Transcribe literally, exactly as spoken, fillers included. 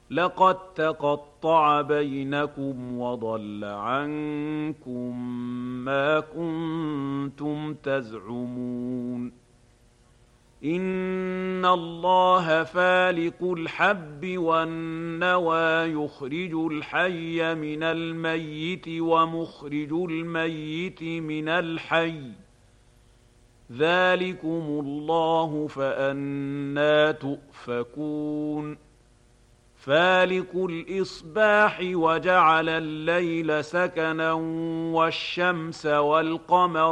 لقد تقطع بينكم وضل عنكم ما كنتم تزعمون إن الله فالق الحب والنوى يخرج الحي من الميت ومخرج الميت من الحي ذلكم الله فأنى تؤفكون فالق الإصباح وجعل الليل سكنا والشمس والقمر